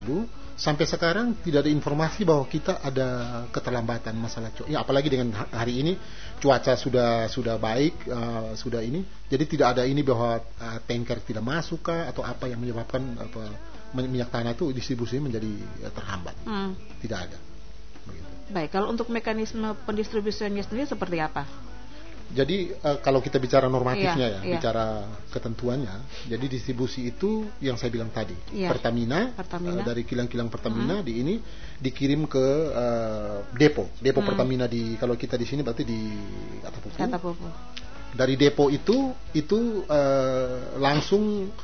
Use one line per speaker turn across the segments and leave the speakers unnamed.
sampai sekarang tidak ada informasi bahwa kita ada keterlambatan masalah ya, apalagi dengan hari ini cuaca sudah baik, sudah ini, jadi tidak ada ini bahwa tanker tidak masuk atau apa yang menyebabkan minyak tanah itu distribusinya menjadi terhambat. Tidak ada. Begitu.
Baik, kalau untuk mekanisme pendistribusiannya sendiri seperti apa?
Jadi kalau kita bicara normatifnya bicara ketentuannya, jadi distribusi itu yang saya bilang tadi, Pertamina. Dari kilang-kilang Pertamina di ini dikirim ke depo Pertamina kalau kita di sini berarti di Atapupu. Dari depo itu langsung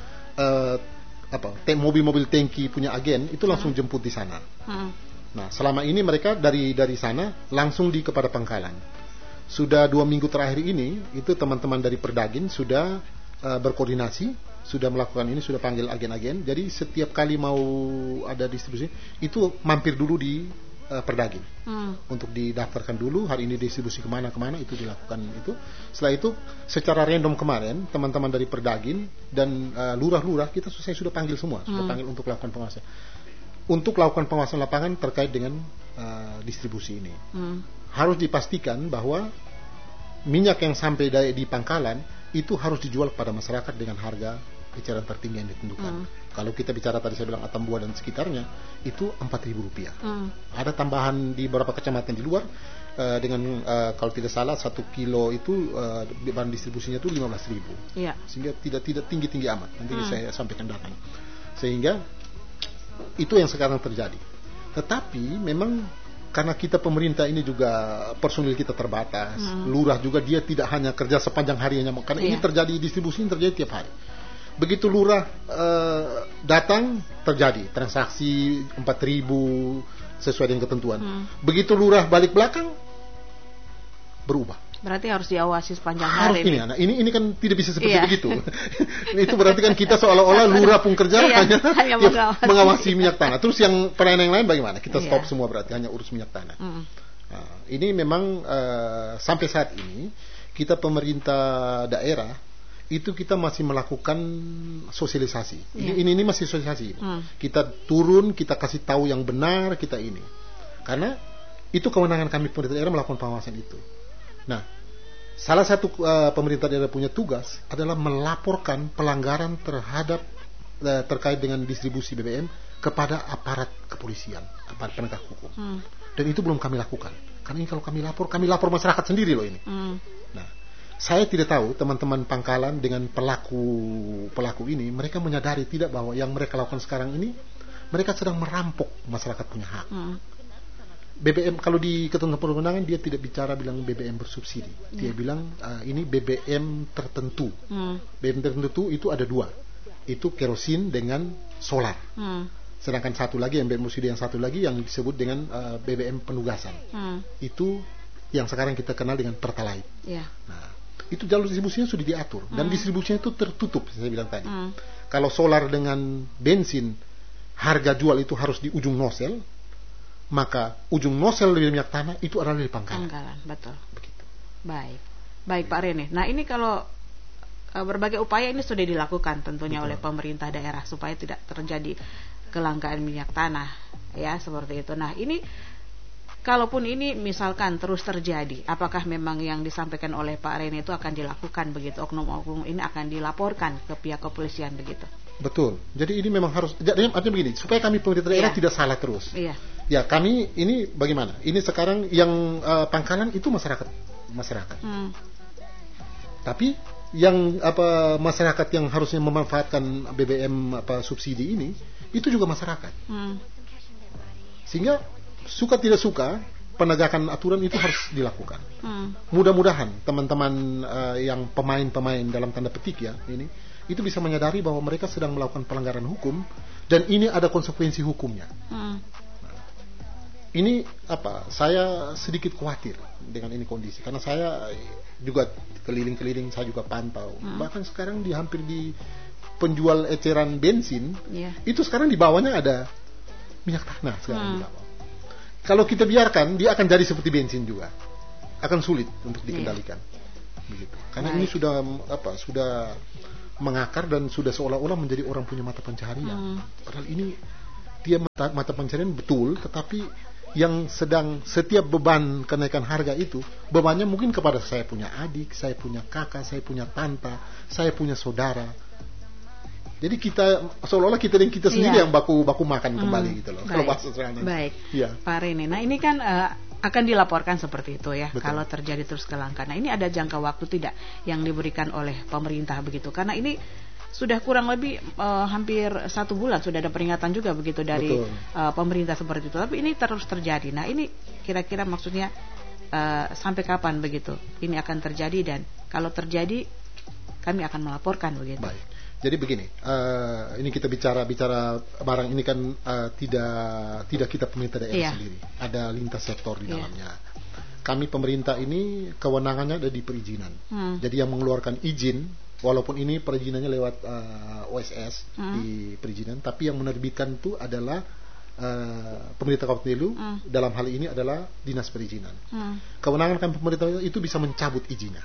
mobil-mobil tangki punya agen itu langsung jemput di sana. Nah, selama ini mereka dari sana langsung kepada pangkalan. Sudah 2 minggu terakhir ini itu teman-teman dari Perdagin sudah berkoordinasi, sudah melakukan ini, sudah panggil agen-agen. Jadi setiap kali mau ada distribusi itu mampir dulu di Perdagin untuk didaftarkan dulu hari ini distribusi kemana itu dilakukan itu. Setelah itu secara random kemarin teman-teman dari Perdagin dan lurah-lurah saya sudah panggil semua, sudah panggil untuk lakukan pengawasan. Untuk lakukan pengawasan lapangan terkait dengan distribusi ini. Harus dipastikan bahwa minyak yang sampai di pangkalan itu harus dijual kepada masyarakat dengan harga eceran tertinggi yang ditentukan. Kalau kita bicara tadi saya bilang Atambua dan sekitarnya itu Rp4.000. Ada tambahan di beberapa kecamatan di luar dengan kalau tidak salah 1 kilo itu bahan distribusinya itu 15.000. Sehingga tidak tinggi-tinggi amat. Nanti saya sampaikan datanya. Sehingga itu yang sekarang terjadi. Tetapi memang karena kita pemerintah ini juga personil kita terbatas, lurah juga dia tidak hanya kerja sepanjang harinya, karena ini terjadi distribusi ini terjadi tiap hari. Begitu lurah datang terjadi transaksi 4.000 sesuai dengan ketentuan. Begitu lurah balik belakang berubah.
Berarti harus diawasi sepanjang hari.
Ini kan tidak bisa seperti begitu. Itu berarti kan kita seolah-olah lurah pun kerja hanya mengawasi minyak tanah. Terus yang pelayanan yang lain bagaimana? Kita stop semua berarti hanya urus minyak tanah. Nah, ini memang sampai saat ini kita pemerintah daerah itu kita masih melakukan sosialisasi. Ini masih sosialisasi. Kita turun, kita kasih tahu yang benar, kita ini. Karena itu kewenangan kami pemerintah daerah melakukan pengawasan itu. Nah, salah satu pemerintah daerah punya tugas adalah melaporkan pelanggaran terkait dengan distribusi BBM kepada aparat kepolisian, aparat penegak hukum. Dan itu belum kami lakukan. Karena ini kalau kami lapor masyarakat sendiri loh ini. Nah, saya tidak tahu teman-teman pangkalan dengan pelaku ini, mereka menyadari tidak bahwa yang mereka lakukan sekarang ini, mereka sedang merampok masyarakat punya hak. BBM kalau di ketentuan perundang-undangan dia tidak bilang BBM bersubsidi. Dia bilang ini BBM tertentu. BBM tertentu itu ada 2. Itu kerosin dengan solar. Sedangkan satu lagi yang BBM bersubsidi yang satu lagi yang disebut dengan BBM penugasan. Itu yang sekarang kita kenal dengan Pertalite. Nah, itu jalur distribusinya sudah diatur dan distribusinya itu tertutup saya bilang tadi. Kalau solar dengan bensin harga jual itu harus di ujung nosel. Maka ujung nosel dari minyak tanah itu adalah di pangkalan.
Betul. Begitu. Baik Pak Rene. Nah ini kalau berbagai upaya ini sudah dilakukan tentunya oleh pemerintah daerah supaya tidak terjadi kelangkaan minyak tanah, ya seperti itu. Nah ini kalaupun ini misalkan terus terjadi, apakah memang yang disampaikan oleh Pak Rene itu akan dilakukan begitu? Oknum-oknum ini akan dilaporkan ke pihak kepolisian begitu? Betul.
Jadi ini memang harus. Jadi artinya begini, supaya kami pemerintah daerah tidak salah terus. Ya kami ini bagaimana? Ini sekarang yang pangkalan itu masyarakat. Tapi yang masyarakat yang harusnya memanfaatkan BBM subsidi ini itu juga masyarakat. Sehingga suka tidak suka penegakan aturan itu harus dilakukan. Mudah-mudahan teman-teman yang pemain-pemain dalam tanda petik ya ini itu bisa menyadari bahwa mereka sedang melakukan pelanggaran hukum dan ini ada konsekuensi hukumnya. Ini saya sedikit khawatir dengan ini kondisi karena saya juga keliling-keliling, saya juga pantau. Bahkan sekarang hampir di penjual eceran bensin itu sekarang di bawahnya ada minyak tanah sekarang di bawah. Kalau kita biarkan dia akan jadi seperti bensin juga, akan sulit untuk dikendalikan. Begitu. Karena ini sudah sudah mengakar dan sudah seolah-olah menjadi orang punya mata pencaharian. Padahal ini dia mata pencarian betul, tetapi yang sedang setiap beban kenaikan harga itu, bebannya mungkin kepada saya punya adik, saya punya kakak, saya punya tante, saya punya saudara. Jadi kita seolah-olah kita dan kita sendiri yang baku makan kembali gitu loh. Kalau bahasa sederhana.
Baik. Ya. Pak Rene. Nah, ini kan akan dilaporkan seperti itu ya. Betul. Kalau terjadi terus kelangkaan. Nah, ini ada jangka waktu tidak yang diberikan oleh pemerintah begitu? Karena ini sudah kurang lebih hampir 1 bulan sudah ada peringatan juga begitu dari pemerintah seperti itu. Tapi ini terus terjadi. Nah, ini kira-kira maksudnya sampai kapan begitu? Ini akan terjadi, dan kalau terjadi kami akan melaporkan begitu.
Baik. Jadi begini, ini kita bicara barang ini kan tidak kita pemerintah daerah sendiri, ada lintas sektor di dalamnya. Kami pemerintah ini kewenangannya ada di perizinan. Jadi yang mengeluarkan izin, walaupun ini perizinannya lewat OSS di perizinan, tapi yang menerbitkan itu adalah pemerintah Kabupaten Belu. Dalam hal ini adalah dinas perizinan. Kewenangan kan pemerintah itu bisa mencabut izinnya.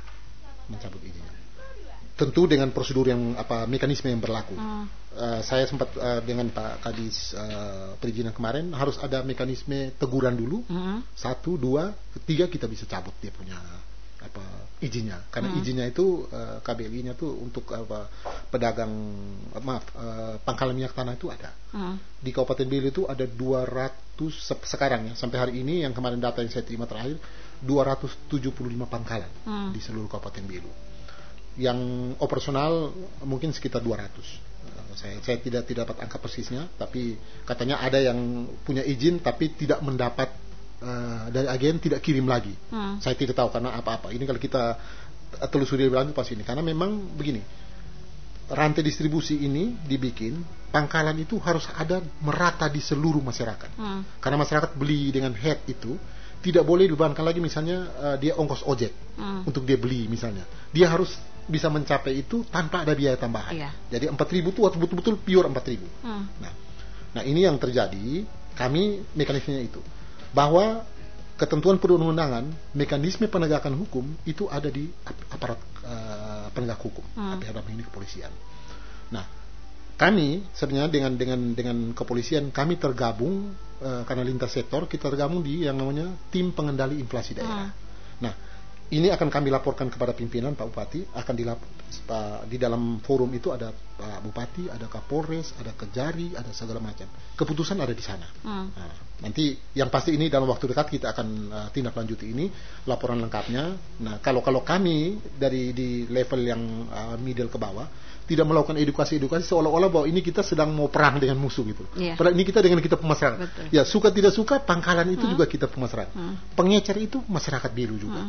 Tentu dengan prosedur yang mekanisme yang berlaku. Saya sempat dengan Pak Kadis perizinan kemarin, harus ada mekanisme teguran dulu. 1, 2, 3 kita bisa cabut dia punya izinnya. Karena izinnya itu KBLI-nya tuh untuk pedagang pangkalan minyak tanah itu ada. Di Kabupaten Belu itu ada 200 sekarang ya, sampai hari ini yang kemarin data yang saya terima terakhir 275 pangkalan di seluruh Kabupaten Belu. Yang operasional mungkin sekitar 200. Saya tidak dapat angka persisnya, tapi katanya ada yang punya izin tapi tidak mendapat dari agen, tidak kirim lagi. Saya tidak tahu karena apa-apa. Ini kalau kita telusuri lebih lanjut pas ini, karena memang begini, rantai distribusi ini dibikin, pangkalan itu harus ada merata di seluruh masyarakat. Karena masyarakat beli dengan head itu tidak boleh dibebankan lagi, misalnya dia ongkos ojek untuk dia beli misalnya. Dia harus bisa mencapai itu tanpa ada biaya tambahan. Jadi 4.000 itu betul-betul pure 4.000. Nah, ini yang terjadi. Kami mekanismenya itu, bahwa ketentuan perundang-undangan, mekanisme penegakan hukum itu ada di aparat penegak hukum, dalam ini kepolisian. Nah, kami sebenarnya dengan kepolisian kami tergabung karena lintas sektor, kita tergabung di yang namanya tim pengendali inflasi daerah. Nah, ini akan kami laporkan kepada pimpinan Pak Bupati, akan di dalam forum itu ada Pak Bupati, ada Kapolres, ada Kejari, ada segala macam. Keputusan ada di sana. Nah, nanti yang pasti ini dalam waktu dekat kita akan tindak lanjuti ini, laporan lengkapnya. Nah, kalau kami di level yang middle ke bawah tidak melakukan edukasi seolah-olah bahwa ini kita sedang mau perang dengan musuh gitu. Padahal ini kita dengan kita pemasyarakat. Ya, suka tidak suka pangkalan itu juga kita pemasyarakat. Pengecer itu masyarakat Belu juga.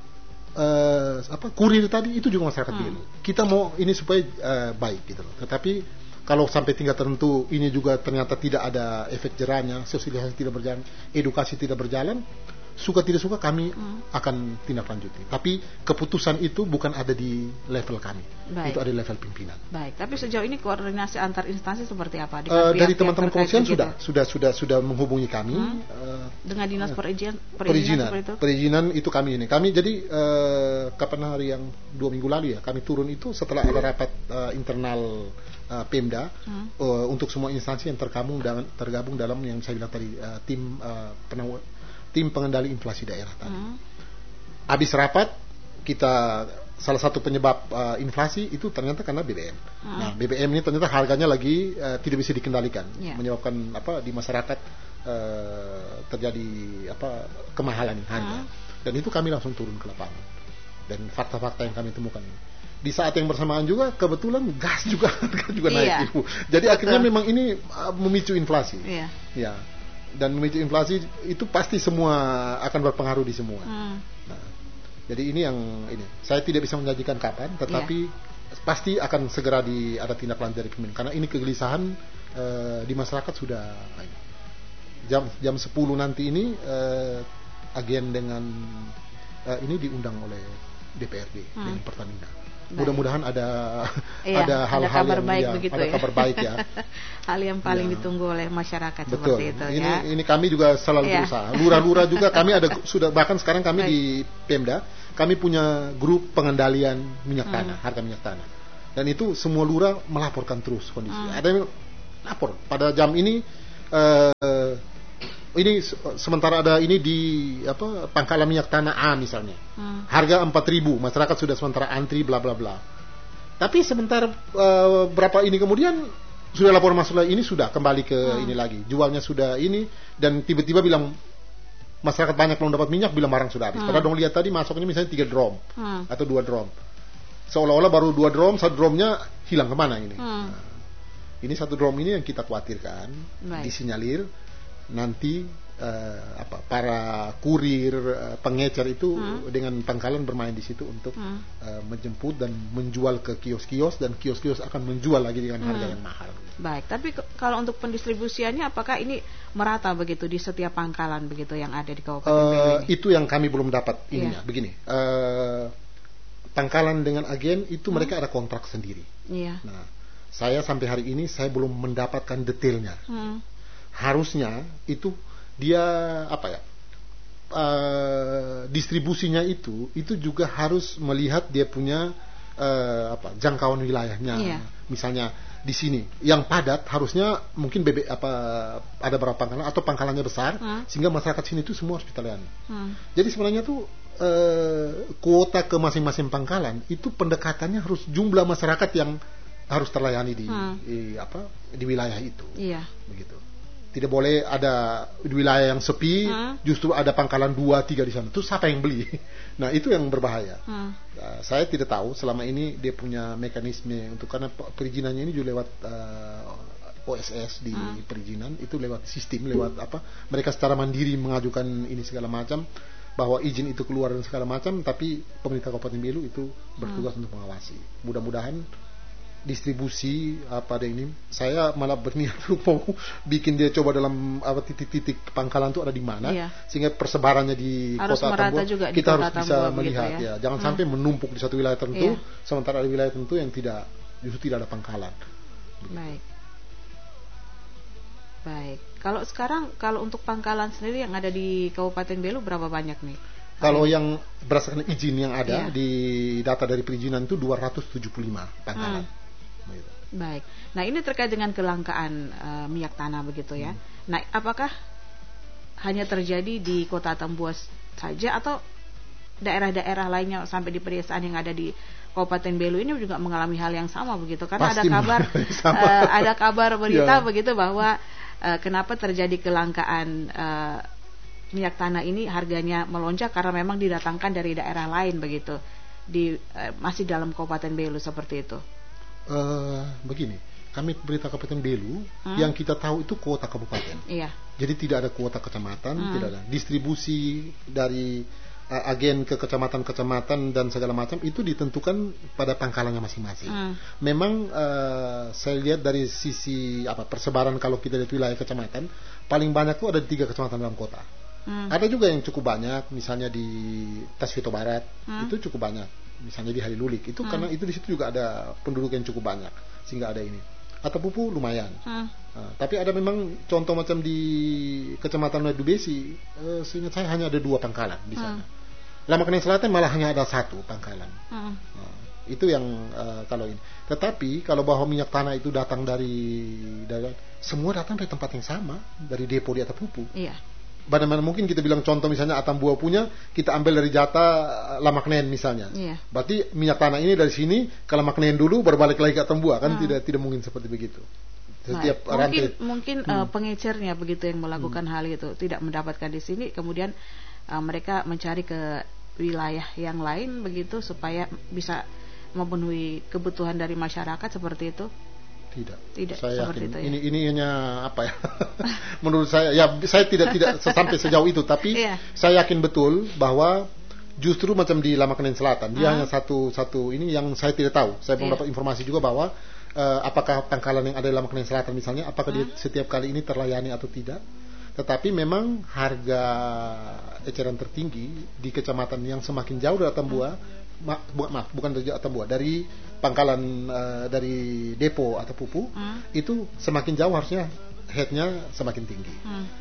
Kurir tadi itu juga masyarakat Belu. Kita mau ini supaya baik gitu loh. Tetapi kalau sampai tingkat tertentu ini juga ternyata tidak ada efek jerahnya, sosialisasi tidak berjalan, edukasi tidak berjalan, suka tidak suka kami akan tindak lanjuti. Tapi keputusan itu bukan ada di level kami. Baik. Itu ada di level pimpinan.
Baik. Tapi sejauh ini koordinasi antar instansi seperti apa?
Dari teman-teman kepolisian sudah menghubungi kami.
Dengan dinas perizinan itu
kami ini. Kami jadi kapan hari yang 2 minggu lalu ya, kami turun itu setelah ada rapat internal Pemda untuk semua instansi yang tergabung dalam yang saya bilang tadi tim pengendali inflasi daerah tadi. Habis rapat, kita salah satu penyebab inflasi itu ternyata karena BBM. Nah, BBM ini ternyata harganya lagi tidak bisa dikendalikan, menyebabkan di masyarakat terjadi kemahalan harga. Dan itu kami langsung turun ke lapangan. Dan fakta-fakta yang kami temukan di saat yang bersamaan juga kebetulan gas juga naik Ibu. Jadi akhirnya memang ini memicu inflasi. Ya. Dan memicu inflasi itu pasti semua akan berpengaruh di semua. Nah, jadi ini yang ini saya tidak bisa menjanjikan kapan, tetapi pasti akan segera ada tindak lanjut dari Kemen, karena ini kegelisahan di masyarakat sudah jam 10 nanti ini agen dengan ini diundang oleh DPRD dengan Pertamina. Mudah-mudahan ada hal-hal
kabar
yang
baik begitu
ada kabar baik ya.
Hal yang paling ditunggu oleh masyarakat. Betul. Seperti itu
ini kami juga selalu berusaha. Lurah-lurah juga kami ada sudah, bahkan sekarang kami di Pemda kami punya grup pengendalian minyak tanah, harga minyak tanah. Dan itu semua lurah melaporkan terus kondisi. Ada yang lapor pada jam ini ini sementara ada ini di pangkalan minyak tanah A misalnya, harga 4.000, masyarakat sudah sementara antri bla bla bla. Tapi sebentar berapa ini kemudian sudah laporan masuk ini sudah kembali ke ini lagi, jualnya sudah ini, dan tiba-tiba bilang masyarakat banyak belum dapat minyak, bilang barang sudah habis. Padahal dong lihat tadi masuknya misalnya 3 drum atau 2 drum, seolah-olah baru 2 drum, 1 drumnya hilang kemana ini. Ini 1 drum ini yang kita khawatirkan disinyalir nanti para kurir, pengecer itu dengan pangkalan bermain di situ untuk menjemput dan menjual ke kios-kios, dan kios-kios akan menjual lagi dengan harga yang mahal.
Baik, tapi kalau untuk pendistribusiannya apakah ini merata begitu di setiap pangkalan begitu yang ada di Kabupaten Belu ini?
Itu yang kami belum dapat ininya. Begini, pangkalan dengan agen itu mereka ada kontrak sendiri. Nah, saya sampai hari ini saya belum mendapatkan detailnya. Harusnya itu dia distribusinya itu juga harus melihat dia punya jangkauan wilayahnya. Misalnya di sini yang padat harusnya mungkin ada berapa pangkalan atau pangkalannya besar sehingga masyarakat sini itu semua harus kita layani. Jadi sebenarnya tuh kuota ke masing-masing pangkalan itu pendekatannya harus jumlah masyarakat yang harus terlayani di wilayah itu. Begitu. Tidak boleh ada di wilayah yang sepi, justru ada pangkalan 2-3 di sana. Terus siapa yang beli? Nah, itu yang berbahaya. Saya tidak tahu selama ini dia punya mekanisme untuk, karena perizinannya ini juga lewat OSS di perizinan, itu lewat sistem, lewat mereka secara mandiri mengajukan ini segala macam, bahwa izin itu keluar dan segala macam, tapi pemerintah Kabupaten Belu itu bertugas untuk mengawasi. Mudah-mudahan distribusi ini, saya malah berniat mau bikin dia coba dalam titik-titik pangkalan itu ada di mana, sehingga persebarannya di
harus
kota Tambua kita harus bisa melihat ya. Jangan sampai menumpuk di satu wilayah tertentu, sementara ada wilayah tertentu yang justru tidak ada pangkalan.
Baik. Kalau untuk pangkalan sendiri yang ada di Kabupaten Belu berapa banyak nih?
Kalau yang berdasarkan izin yang ada di data dari perizinan itu 275 pangkalan.
Baik. Nah, ini terkait dengan kelangkaan minyak tanah begitu ya. Nah, apakah hanya terjadi di Kota Tambuas saja atau daerah-daerah lainnya sampai di pedesaan yang ada di Kabupaten Belu ini juga mengalami hal yang sama begitu? Karena pasti ada kabar berita begitu bahwa kenapa terjadi kelangkaan minyak tanah ini, harganya melonjak karena memang didatangkan dari daerah lain begitu, masih dalam Kabupaten Belu seperti itu.
Begini, kami pemerintah Kabupaten Belu yang kita tahu itu kuota kabupaten. Jadi tidak ada kuota kecamatan, tidak ada distribusi dari agen ke kecamatan-kecamatan dan segala macam, itu ditentukan pada pangkalannya masing-masing. Memang saya lihat dari sisi persebaran, kalau kita lihat wilayah kecamatan, paling banyak tuh ada 3 kecamatan dalam kota. Ada juga yang cukup banyak, misalnya di Tasvito Barat itu cukup banyak, misalnya di Halilulik itu karena itu di situ juga ada penduduk yang cukup banyak sehingga ada ini. Atau Pupu lumayan. Tapi ada memang contoh macam di Kecamatan Dubesi, seingat saya hanya ada 2 pangkalan di sana. Lamaknen Selatan malah hanya ada 1 pangkalan. Itu yang kalau ini. Tetapi kalau bahwa minyak tanah itu datang dari semua datang dari tempat yang sama, dari depo di Atapupu. Bagaimana mungkin kita bilang contoh misalnya Atambua punya, kita ambil dari jatah Lamaknen misalnya. Berarti minyak tanah ini dari sini ke Lamaknen dulu berbalik lagi ke Atambua, kan tidak mungkin seperti begitu. Setiap
mungkin pengecernya begitu yang melakukan hal itu, tidak mendapatkan di sini, kemudian mereka mencari ke wilayah yang lain begitu supaya bisa memenuhi kebutuhan dari masyarakat seperti itu. Tidak
saya
seperti
yakin.
Itu ya.
Ini hanya menurut saya saya tidak sampai sejauh itu, tapi saya yakin betul bahwa justru macam di Lamaknen Selatan dia hanya satu ini yang saya tidak tahu. Saya belum dapat informasi juga bahwa apakah pangkalan yang ada di Lamaknen Selatan misalnya, apakah dia setiap kali ini terlayani atau tidak. Tetapi memang harga eceran tertinggi di kecamatan yang semakin jauh dari Atambua, bukan dari Atambua, dari pangkalan dari depo atau Pupu, itu semakin jauh harusnya headnya semakin tinggi.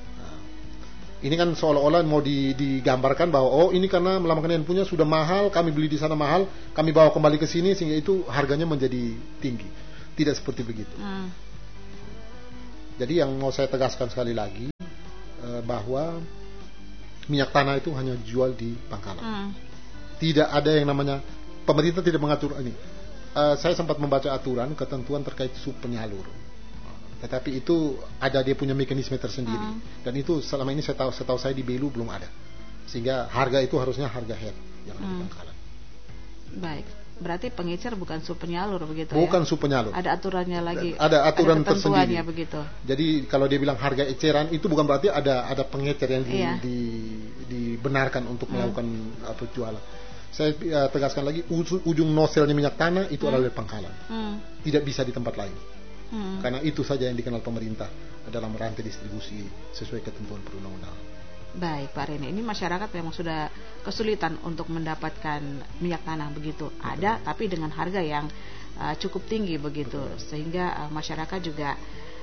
Ini kan seolah-olah mau digambarkan bahwa ini karena Lamaknen punya sudah mahal, kami beli di sana mahal, kami bawa kembali ke sini sehingga itu harganya menjadi tinggi. Tidak seperti begitu. Jadi yang mau saya tegaskan sekali lagi bahwa minyak tanah itu hanya jual di pangkalan. Tidak ada yang namanya, pemerintah tidak mengatur ini. Saya sempat membaca aturan ketentuan terkait sub penyalur. Tetapi itu ada dia punya mekanisme tersendiri. Dan itu selama ini setahu saya di Belu belum ada. Sehingga harga itu harusnya harga head yang di pangkalan.
Baik. Berarti pengecer bukan sub penyalur begitu
bukan
ya?
sub penyalur.
Ada aturannya lagi.
Ada aturan tersendiri.
Begitu.
Jadi kalau dia bilang harga eceran itu bukan berarti ada pengecer yang dibenarkan untuk melakukan jualan. Saya tegaskan lagi, ujung noselnya minyak tanah itu adalah di pangkalan. Tidak bisa di tempat lain. Karena itu saja yang dikenal pemerintah dalam rantai distribusi sesuai ketentuan perundang-undangan.
Baik Pak Rene, ini masyarakat memang sudah kesulitan untuk mendapatkan minyak tanah begitu. Ada, tapi dengan harga yang cukup tinggi begitu. Sehingga masyarakat juga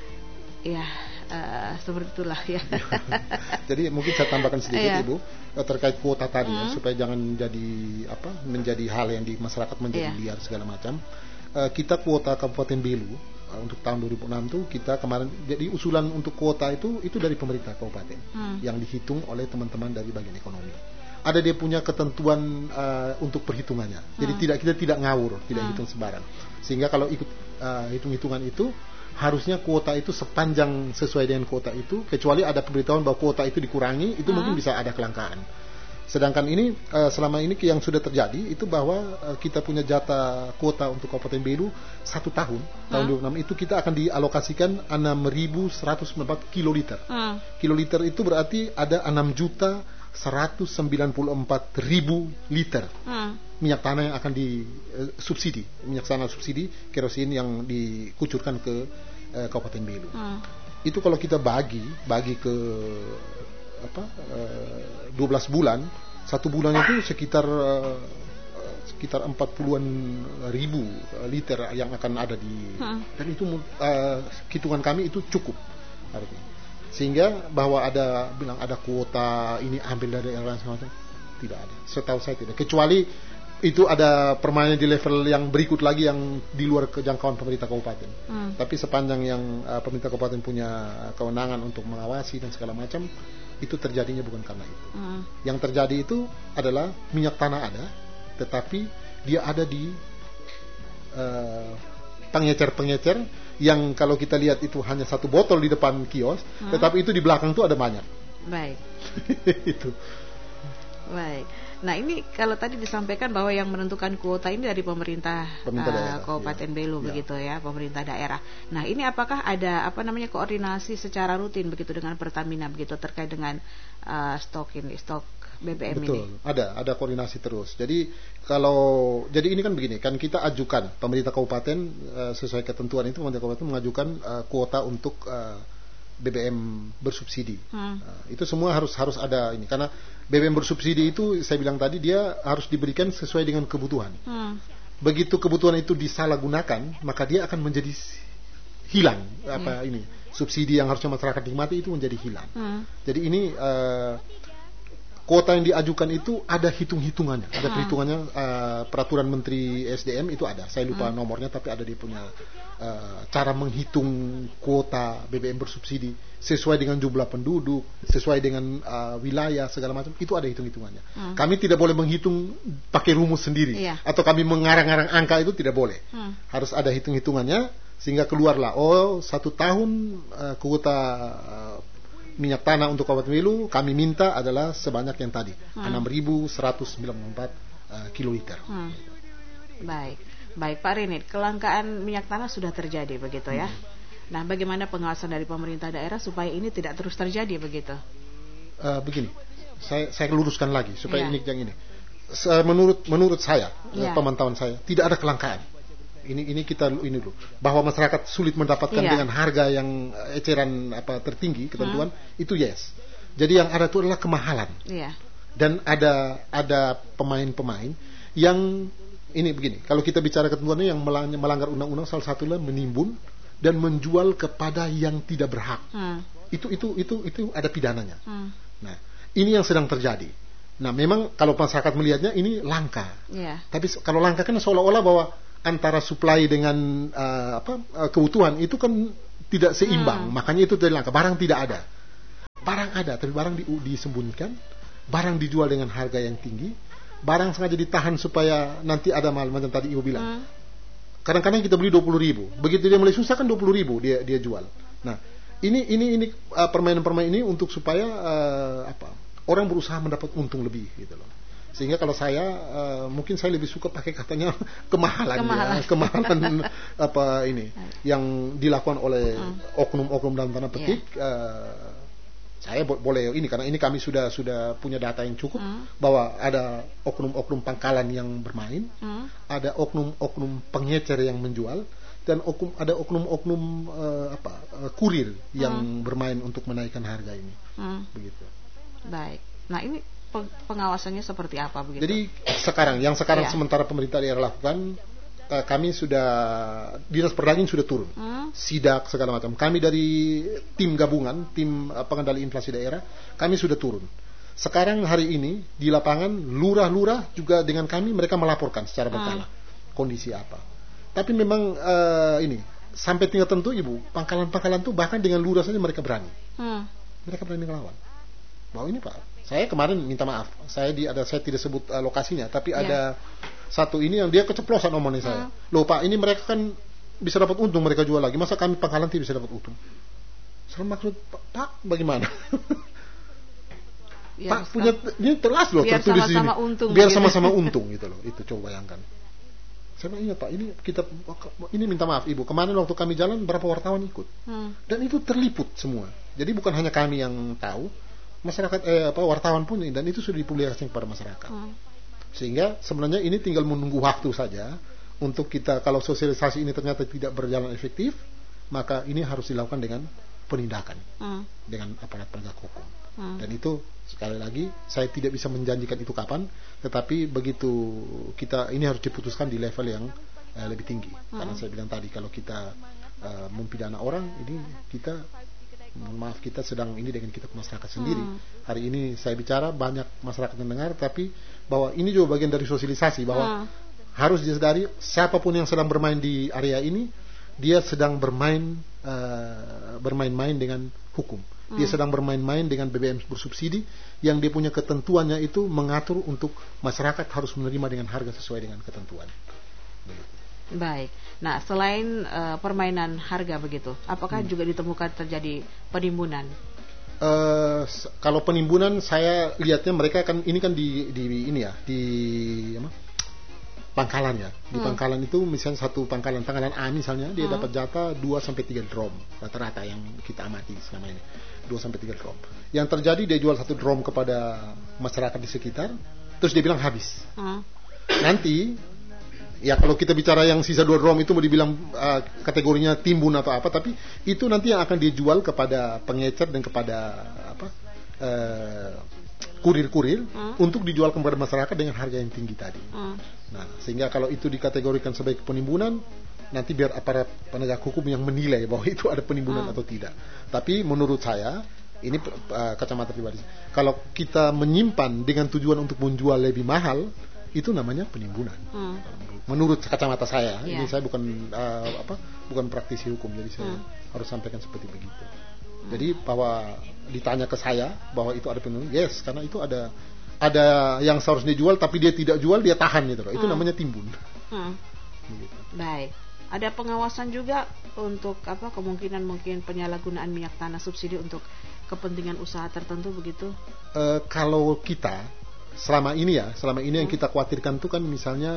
seperti itulah ya.
Jadi mungkin saya tambahkan sedikit Ibu terkait kuota tadi supaya jangan menjadi hal yang di masyarakat menjadi liar segala macam. Kita kuota Kabupaten Belu untuk tahun 2006 tuh kita kemarin, jadi usulan untuk kuota itu dari pemerintah kabupaten yang dihitung oleh teman-teman dari bagian ekonomi. Ada dia punya ketentuan untuk perhitungannya. Jadi kita tidak ngawur, tidak hitung sembarang. Sehingga kalau ikut hitung-hitungan itu harusnya kuota itu sepanjang sesuai dengan kuota itu, kecuali ada pemberitahuan bahwa kuota itu dikurangi, itu mungkin bisa ada kelangkaan. Sedangkan ini selama ini yang sudah terjadi itu bahwa kita punya jatah kuota untuk Kabupaten Belu 1 tahun 2006 itu kita akan dialokasikan 6.194 kiloliter. Kiloliter itu berarti ada 6.194.000 liter minyak tanah yang akan disubsidi, minyak tanah subsidi kerosin yang dikucurkan ke Kabupaten Belu. Itu kalau kita bagi ke 12 bulan, 1 bulan itu sekitar 40-an ribu liter yang akan ada di dan itu hitungan kami itu cukup artinya. Sehingga bahwa bilang ada kuota ini ambil dari daerah semacam, tidak ada. Setahu saya tidak. Kecuali itu ada permainan di level yang berikut lagi yang di luar kejangkauan pemerintah kabupaten. Tapi sepanjang yang pemerintah kabupaten punya kewenangan untuk mengawasi dan segala macam, itu terjadinya bukan karena itu. Yang terjadi itu adalah minyak tanah ada, tetapi dia ada di pengecer-pengecer yang kalau kita lihat itu hanya 1 botol di depan kios, tetapi itu di belakang tuh ada banyak.
Baik.
Itu.
Baik. Nah ini kalau tadi disampaikan bahwa yang menentukan kuota ini dari pemerintah daerah, Kabupaten Belu begitu ya, pemerintah daerah. Nah ini apakah ada koordinasi secara rutin begitu dengan Pertamina begitu terkait dengan stok BBM
Betul,
ini?
ada koordinasi terus. Jadi ini kan begini, kan kita ajukan pemerintah kabupaten sesuai ketentuan itu pemerintah kabupaten mengajukan kuota untuk BBM bersubsidi. Itu semua harus ada ini, karena BBM bersubsidi itu saya bilang tadi dia harus diberikan sesuai dengan kebutuhan. Begitu kebutuhan itu disalahgunakan, maka dia akan menjadi hilang ini subsidi yang harusnya masyarakat nikmati itu menjadi hilang. Jadi ini kuota yang diajukan itu ada hitung-hitungannya, ada perhitungannya. Peraturan Menteri SDM itu ada, saya lupa nomornya, tapi ada dia punya cara menghitung kuota BBM bersubsidi sesuai dengan jumlah penduduk, sesuai dengan wilayah segala macam, itu ada hitung-hitungannya. Kami tidak boleh menghitung pakai rumus sendiri, atau kami mengarang-arang angka, itu tidak boleh. Harus ada hitung-hitungannya sehingga keluarlah 1 tahun kuota minyak tanah untuk Kabupaten Belu kami minta adalah sebanyak yang tadi 6.194 kiloliter.
Baik Pak Rene, kelangkaan minyak tanah sudah terjadi begitu ya. Nah bagaimana pengawasan dari pemerintah daerah supaya ini tidak terus terjadi begitu?
Begini, saya luruskan lagi supaya ini menurut saya, pemantauan saya tidak ada kelangkaan. Ini dulu bahwa masyarakat sulit mendapatkan dengan harga yang eceran tertinggi ketentuan itu yes. Jadi yang ada itu adalah kemahalan. Dan ada pemain-pemain yang ini begini, kalau kita bicara ketentuannya yang melanggar undang-undang, salah satunya menimbun dan menjual kepada yang tidak berhak. Itu ada pidananya. Nah, ini yang sedang terjadi. Nah, memang kalau masyarakat melihatnya ini langka. Tapi kalau langka kan seolah-olah bahwa antara supply dengan kebutuhan itu kan tidak seimbang. Makanya itu dari langka. Barang tidak ada. Barang ada, tapi barang disembunyikan. Barang dijual dengan harga yang tinggi. Barang sengaja ditahan supaya nanti ada mahal, macam tadi Ibu bilang. Kadang-kadang kita beli 20.000. Begitu dia mulai susah kan 20.000 dia jual. Nah, ini permainan-permainan ini untuk supaya orang berusaha mendapat untung lebih gitu loh. Sehingga kalau saya mungkin saya lebih suka pakai katanya kemahalan. Yang dilakukan oleh oknum-oknum dalam tanda petik. Saya boleh ini karena ini kami sudah punya data yang cukup bahwa ada oknum-oknum pangkalan yang bermain, ada oknum-oknum pengecer yang menjual, dan ada oknum-oknum kurir yang bermain untuk menaikkan harga ini. Begitu.
Baik. Nah, ini pengawasannya seperti apa begitu?
Jadi sekarang sementara pemerintah daerah lakukan, kami sudah dinas perdagangan sudah turun, sidak segala macam. Kami dari tim gabungan, tim pengendali inflasi daerah, kami sudah turun. Sekarang hari ini di lapangan lurah-lurah juga dengan kami mereka melaporkan secara berkala kondisi apa. Tapi memang sampai tingkat tentu Ibu, pangkalan-pangkalan tuh bahkan dengan lurah saja mereka berani. Mereka berani melawan. Bahwa ini Pak, saya kemarin minta maaf, saya tidak sebut lokasinya, tapi ada satu ini yang dia keceplosan omongan saya. Loh Pak, ini mereka kan bisa dapat untung, mereka jual lagi. Masa kami pangkalan tidak bisa dapat untung? Saya maksud Pak bagaimana? Ya, Pak punya ini telas loh tertulis di sini. Biar sama-sama untung gitu loh. Itu coba bayangkan. Saya ingat Pak, ini minta maaf Ibu. Kemarin waktu kami jalan berapa wartawan ikut. Dan itu terliput semua. Jadi bukan hanya kami yang tahu, masyarakat wartawan pun, dan itu sudah dipublikasikan kepada masyarakat. Sehingga sebenarnya ini tinggal menunggu waktu saja untuk kita, kalau sosialisasi ini ternyata tidak berjalan efektif, maka ini harus dilakukan dengan penindakan dengan aparat penegak hukum. Dan itu sekali lagi saya tidak bisa menjanjikan itu kapan, tetapi begitu ini harus diputuskan di level yang lebih tinggi. Karena saya bilang tadi kalau kita mempidana orang, ini kita sedang ini dengan kita masyarakat sendiri. Hari ini saya bicara banyak masyarakat mendengar, tapi bahwa ini juga bagian dari sosialisasi bahwa harus disadari siapapun yang sedang bermain di area ini, dia sedang bermain-main dengan hukum. Dia sedang bermain-main dengan BBM bersubsidi yang dia punya ketentuannya itu mengatur untuk masyarakat harus menerima dengan harga sesuai dengan ketentuan. Begitu.
Baik. Nah, selain permainan harga begitu, apakah juga ditemukan terjadi penimbunan?
Kalau penimbunan saya lihatnya mereka kan ini kan di pangkalan ya. Di pangkalan itu misalnya satu pangkalan A misalnya dia dapat jatah 2-3 drum rata-rata yang kita amati selama ini. 2-3 drum. Yang terjadi dia jual 1 drum kepada masyarakat di sekitar, terus dia bilang habis. Nanti ya kalau kita bicara yang sisa 2 drum itu mau dibilang kategorinya timbun atau apa, tapi itu nanti yang akan dijual kepada pengecer dan kepada kurir-kurir untuk dijual kepada masyarakat dengan harga yang tinggi tadi. Nah, sehingga kalau itu dikategorikan sebagai penimbunan, nanti biar aparat penegak hukum yang menilai bahwa itu ada penimbunan atau tidak. Tapi menurut saya, ini kacamata pribadi, kalau kita menyimpan dengan tujuan untuk menjual lebih mahal, itu namanya penimbunan. Menurut kacamata saya, ini saya bukan praktisi hukum, jadi saya harus sampaikan seperti begitu. Jadi bahwa ditanya ke saya bahwa itu ada penimbunan, yes, karena itu ada yang seharusnya dijual tapi dia tidak jual, dia tahan gitu loh. Itu namanya timbun.
Gitu. Baik. Ada pengawasan juga untuk kemungkinan mungkin penyalahgunaan minyak tanah subsidi untuk kepentingan usaha tertentu begitu?
Kalau kita selama ini yang kita khawatirkan itu kan misalnya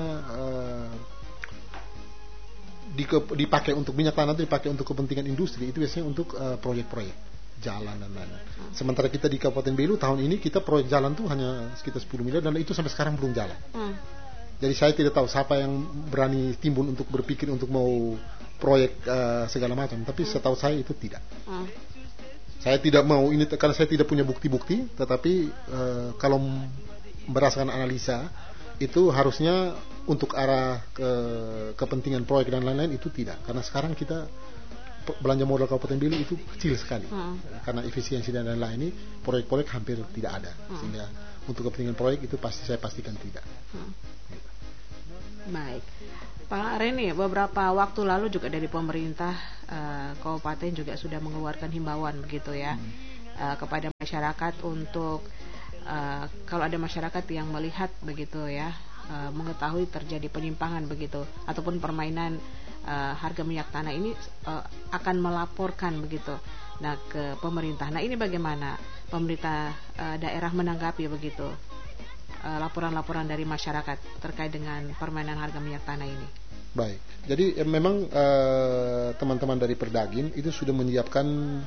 dipakai untuk minyak tanah itu dipakai untuk kepentingan industri, itu biasanya untuk proyek-proyek jalan dan lain-lain. Sementara kita di Kabupaten Belu tahun ini kita proyek jalan tuh hanya sekitar 10 miliar dan itu sampai sekarang belum jalan. Jadi saya tidak tahu siapa yang berani timbun untuk berpikir untuk mau proyek segala macam, tapi setahu saya itu tidak. Saya tidak mau ini karena saya tidak punya bukti-bukti, tetapi kalau berdasarkan analisa itu harusnya untuk arah kepentingan proyek dan lain-lain itu tidak, karena sekarang kita belanja modal Kabupaten Belu itu kecil sekali karena efisiensi dan lain-lain, ini proyek-proyek hampir tidak ada, sehingga untuk kepentingan proyek itu saya pastikan tidak.
Baik, Pak Reni, beberapa waktu lalu juga dari pemerintah kabupaten juga sudah mengeluarkan himbauan begitu ya kepada masyarakat untuk kalau ada masyarakat yang melihat begitu ya mengetahui terjadi penyimpangan begitu ataupun permainan harga minyak tanah ini akan melaporkan begitu ke pemerintah. Nah, ini bagaimana pemerintah daerah menanggapi begitu laporan-laporan dari masyarakat terkait dengan permainan harga minyak tanah ini?
Baik, jadi memang teman-teman dari Perdagin itu sudah menyiapkan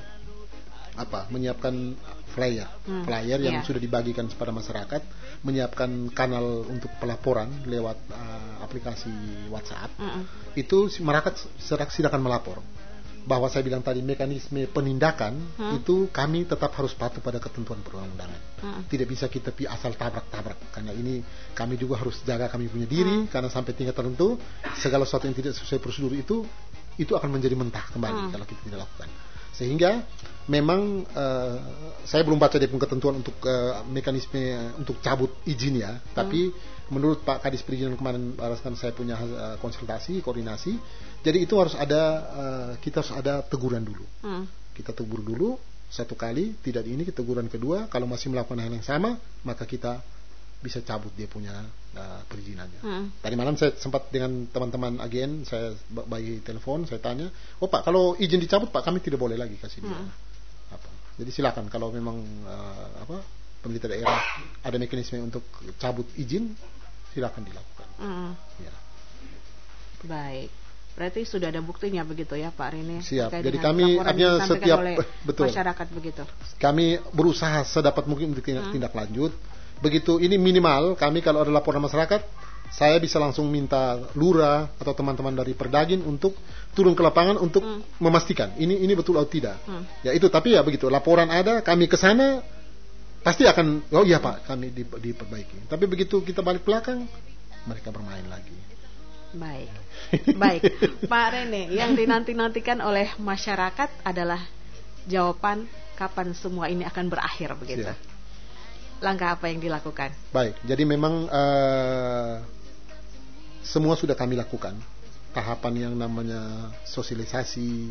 flyer yang sudah dibagikan kepada masyarakat, menyiapkan kanal untuk pelaporan lewat aplikasi WhatsApp. Itu masyarakat silakan melapor. Bahwa saya bilang tadi mekanisme penindakan itu kami tetap harus patuh pada ketentuan perundang-undangan. Tidak bisa kita asal tabrak-tabrak, karena ini kami juga harus jaga kami punya diri, karena sampai tingkat tertentu segala sesuatu yang tidak sesuai prosedur itu akan menjadi mentah kembali kalau kita tidak lakukan. Sehingga memang saya belum baca dari ketentuan untuk mekanisme untuk cabut izin ya, tapi menurut Pak Kadis Perizinan kemarin berdasarkan saya punya konsultasi koordinasi, jadi itu harus ada kita harus ada teguran dulu. Kita tegur dulu satu kali, tidak ini teguran kedua, kalau masih melakukan hal yang sama maka kita bisa cabut dia punya perizinannya. Tadi malam saya sempat dengan teman-teman agen, saya bagi telepon, saya tanya, oh Pak, kalau izin dicabut Pak, kami tidak boleh lagi kasih dia. Jadi silakan kalau memang pemerintah daerah ada mekanisme untuk cabut izin, silakan dilakukan. Ya.
Baik, berarti sudah ada buktinya begitu ya Pak Rene?
Siap. Jadi kami artinya setiap
masyarakat begitu.
Kami berusaha sedapat mungkin untuk tindak lanjut. Begitu ini minimal kami kalau ada laporan masyarakat, saya bisa langsung minta lurah atau teman-teman dari Perdagin untuk turun ke lapangan untuk memastikan ini betul atau tidak. Ya itu, tapi ya begitu laporan ada, kami ke sana pasti akan iya Pak, kami diperbaiki. Tapi begitu kita balik belakang, mereka bermain lagi.
Baik Pak Rene, yang dinanti-nantikan oleh masyarakat adalah jawaban kapan semua ini akan berakhir begitu. Siap. Langkah apa yang dilakukan?
Baik, jadi memang semua sudah kami lakukan. Tahapan yang namanya sosialisasi,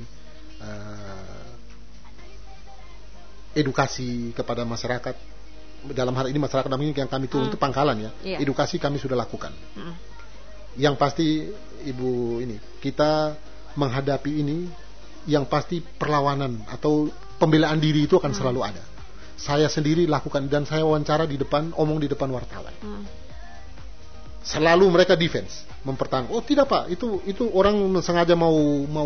edukasi kepada masyarakat. Dalam hal ini masyarakat yang kami turun itu Pangkalan ya. Edukasi kami sudah lakukan. Yang pasti Ibu ini, kita menghadapi ini, yang pasti perlawanan atau pembelaan diri itu akan selalu ada. Saya sendiri lakukan dan saya wawancara omong di depan wartawan. Selalu mereka defense, mempertahankan. Oh tidak Pak, itu orang sengaja mau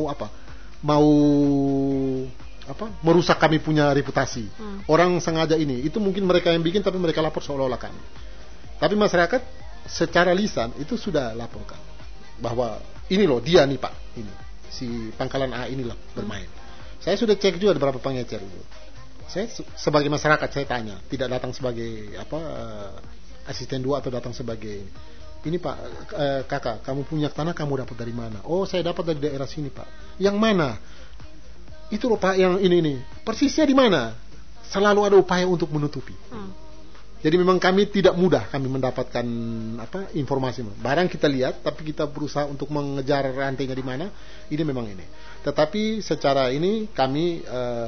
merusak kami punya reputasi. Orang sengaja ini, itu mungkin mereka yang bikin tapi mereka lapor seolah-olah kami. Tapi masyarakat secara lisan itu sudah laporkan bahwa ini loh dia nih Pak, ini si Pangkalan A inilah bermain. Saya sudah cek juga beberapa pengecer itu. Saya sebagai masyarakat saya tanya, tidak datang sebagai asisten 2 atau datang sebagai ini Pak, kakak, kamu punya tanah kamu dapat dari mana? Oh saya dapat dari daerah sini Pak. Yang mana? Itu loh Pak yang ini. Persisnya di mana? Selalu ada upaya untuk menutupi. Jadi memang kami tidak mudah kami mendapatkan informasi. Barang kita lihat, tapi kita berusaha untuk mengejar rantainya di mana. Ini memang ini. Tetapi secara ini kami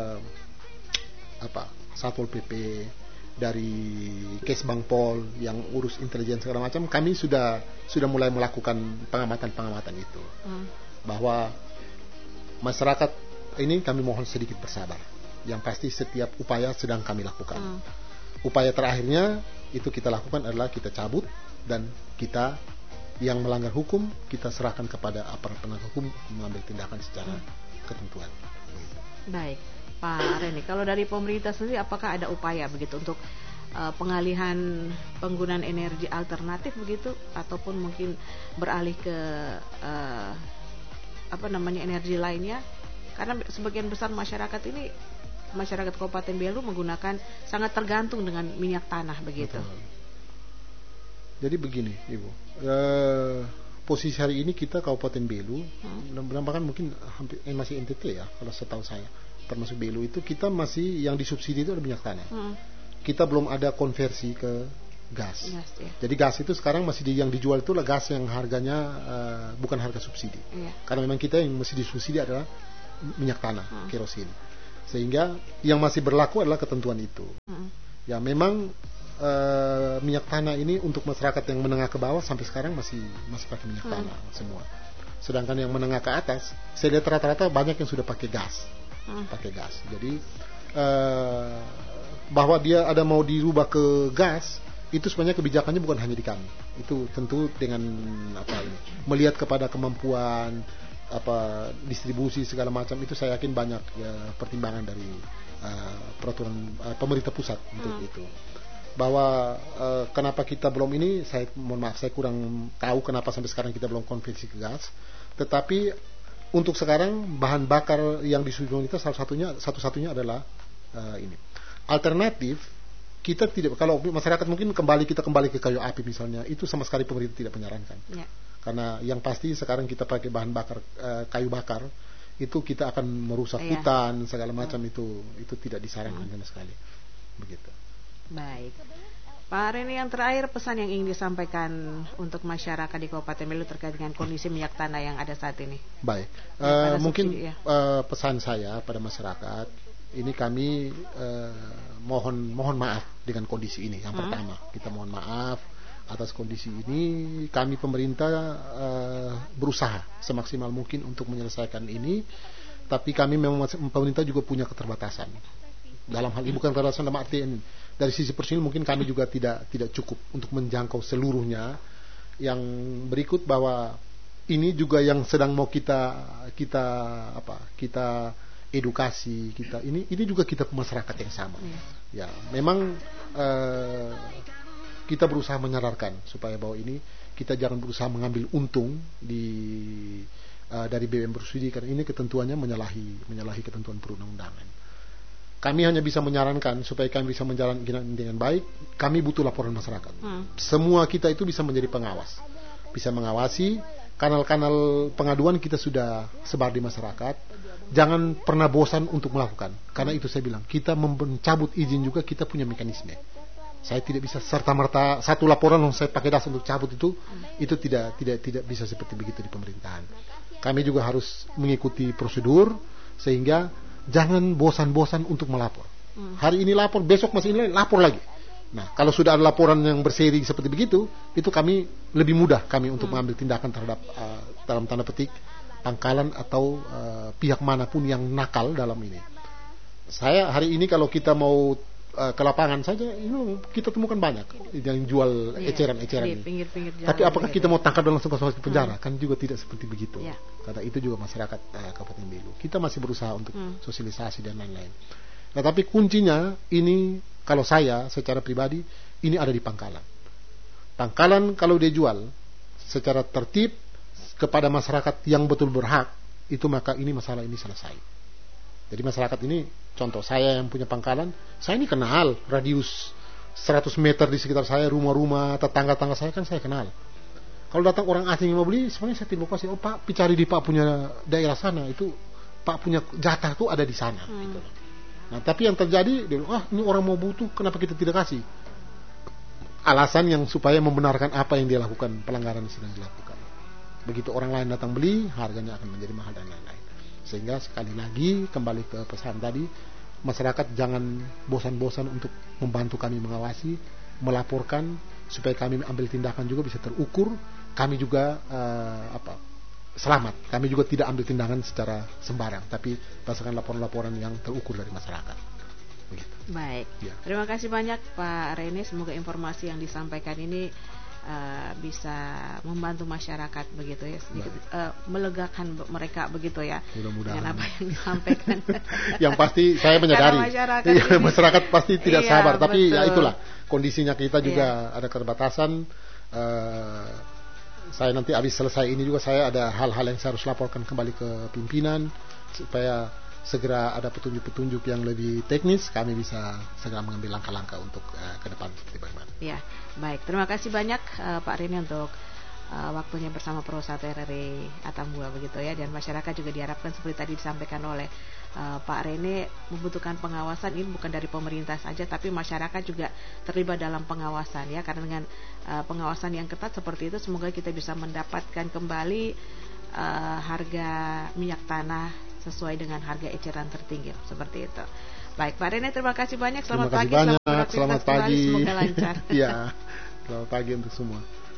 Satpol PP dari Kes Bangpol yang urus intelijen segala macam, kami sudah mulai melakukan pengamatan itu. Bahwa masyarakat ini kami mohon sedikit bersabar. Yang pasti setiap upaya sedang kami lakukan. Upaya terakhirnya itu kita lakukan adalah kita cabut, dan kita yang melanggar hukum kita serahkan kepada aparat penegak hukum mengambil tindakan secara ketentuan.
Baik Pak Rene, kalau dari pemerintah sendiri apakah ada upaya begitu untuk pengalihan penggunaan energi alternatif begitu, ataupun mungkin beralih ke energi lainnya? Karena sebagian besar masyarakat Kabupaten Belu menggunakan sangat tergantung dengan minyak tanah begitu.
Betul. Jadi begini Ibu, posisi hari ini kita Kabupaten Belu, bahkan mungkin hampir masih NTT ya kalau setahu saya, termasuk Belu itu kita masih yang disubsidi itu ada minyak tanah. Kita belum ada konversi ke gas. Ya. Jadi gas itu sekarang masih yang dijual itu gas yang harganya bukan harga subsidi. Karena memang kita yang masih disubsidi adalah minyak tanah, kerosin. Sehingga yang masih berlaku adalah ketentuan itu. Ya memang minyak tanah ini untuk masyarakat yang menengah ke bawah sampai sekarang masih pakai minyak tanah semua. Sedangkan yang menengah ke atas, saya lihat rata-rata banyak yang sudah pakai gas. Jadi bahwa dia ada mau dirubah ke gas, itu sebenarnya kebijakannya bukan hanya di kami. Itu tentu dengan melihat kepada kemampuan distribusi segala macam, itu saya yakin banyak pertimbangan dari peraturan pemerintah pusat untuk itu. Bahwa kenapa kita belum ini, mohon maaf, saya kurang tahu kenapa sampai sekarang kita belum konversi ke gas. Tetapi untuk sekarang bahan bakar yang disusun kita satu-satunya adalah ini. Alternatif kita tidak, kalau masyarakat mungkin kita kembali ke kayu api misalnya, itu sama sekali pemerintah tidak menyarankan. Karena yang pasti sekarang kita pakai bahan bakar kayu bakar, itu kita akan merusak hutan segala macam, itu tidak disarankan sama sekali. Begitu.
Baik. Pak Rene, yang terakhir pesan yang ingin disampaikan untuk masyarakat di Kabupaten Belu terkait dengan kondisi minyak tanah yang ada saat ini.
Baik, mungkin pesan saya pada masyarakat, ini kami mohon maaf dengan kondisi ini. Yang pertama, kita mohon maaf atas kondisi ini. Kami pemerintah berusaha semaksimal mungkin untuk menyelesaikan ini, tapi kami memang pemerintah juga punya keterbatasan. Dalam hal ini bukan keterbatasan dalam artian dari sisi personil mungkin kami juga tidak cukup untuk menjangkau seluruhnya. Yang berikut bahwa ini juga yang sedang mau kita edukasi ini juga kita masyarakat yang sama. Ya, memang kita berusaha menyadarkan supaya bahwa ini kita jangan berusaha mengambil untung dari BBM bersubsidi, karena ini ketentuannya menyalahi ketentuan perundang-undangan. Kami hanya bisa menyarankan supaya kami bisa menjalankan dengan baik. Kami butuh laporan masyarakat. Semua kita itu bisa menjadi pengawas, bisa mengawasi kanal-kanal pengaduan kita sudah sebar di masyarakat. Jangan pernah bosan untuk melakukan, karena itu saya bilang kita mencabut izin juga kita punya mekanisme. Saya tidak bisa serta-merta satu laporan saya pakai dasar untuk cabut itu tidak bisa seperti begitu di pemerintahan. Kami juga harus mengikuti prosedur, sehingga jangan bosan-bosan untuk melapor. Hari ini lapor, besok masih ini lapor lagi. Nah, kalau sudah ada laporan yang berseri seperti begitu, itu kami lebih mudah untuk mengambil tindakan terhadap dalam tanda petik pangkalan atau pihak manapun yang nakal dalam ini. Saya hari ini kalau kita mau ke lapangan saja, ini kita temukan banyak yang jual eceran-eceran ini. Pinggir-pinggir jalan. Tapi apakah kita mau tangkap dan langsung masuk ke penjara? Kan juga tidak seperti begitu. Karena itu juga masyarakat Kabupaten Belu. Kita masih berusaha untuk sosialisasi dan lain-lain. Nah, tapi kuncinya ini, kalau saya secara pribadi, ini ada di pangkalan. Pangkalan kalau dia jual secara tertib kepada masyarakat yang betul berhak, itu maka ini masalah ini selesai. Jadi masyarakat ini, contoh saya yang punya pangkalan, saya ini kenal radius 100 meter di sekitar saya, rumah-rumah, tetangga-tangga saya kan saya kenal. Kalau datang orang asing yang mau beli, sebenarnya saya tidak kasih, Pak, cari di Pak punya daerah sana, itu Pak punya jatah tuh ada di sana. Gitu. Nah, tapi yang terjadi, dia bilang, ini orang mau butuh, kenapa kita tidak kasih? Alasan yang supaya membenarkan apa yang dia lakukan, pelanggaran yang sedang dilakukan. Begitu orang lain datang beli, harganya akan menjadi mahal dan lain-lain. Sehingga sekali lagi kembali ke pesan tadi, masyarakat jangan bosan-bosan untuk membantu kami mengawasi, melaporkan, supaya kami ambil tindakan juga bisa terukur. Kami juga selamat. Kami juga tidak ambil tindakan secara sembarang, tapi berdasarkan laporan-laporan yang terukur dari masyarakat. Begitu.
Baik. Terima kasih banyak Pak Rene. Semoga informasi yang disampaikan ini bisa membantu masyarakat begitu ya, sedikit melegakan mereka begitu ya.
Mudah-mudahan.
Dengan apa yang disampaikan.
Yang pasti saya menyadari masyarakat pasti tidak sabar, tapi betul. Ya itulah kondisinya, kita juga ada keterbatasan. Saya nanti habis selesai ini juga saya ada hal-hal yang saya harus laporkan kembali ke pimpinan supaya segera ada petunjuk-petunjuk yang lebih teknis, kami bisa segera mengambil langkah-langkah untuk ke depan seperti bagaimana. Ya,
baik. Terima kasih banyak Pak Rene untuk waktunya bersama Pro 1 RRI Atambua begitu ya, dan masyarakat juga diharapkan seperti tadi disampaikan oleh Pak Rene, membutuhkan pengawasan ini bukan dari pemerintah saja, tapi masyarakat juga terlibat dalam pengawasan ya. Karena dengan pengawasan yang ketat seperti itu, semoga kita bisa mendapatkan kembali harga minyak tanah sesuai dengan harga eceran tertinggi seperti itu. Baik, Pak Rene, terima kasih banyak. Selamat pagi.
Selamat pagi.
Semoga lancar.
Ya, selamat pagi untuk semua.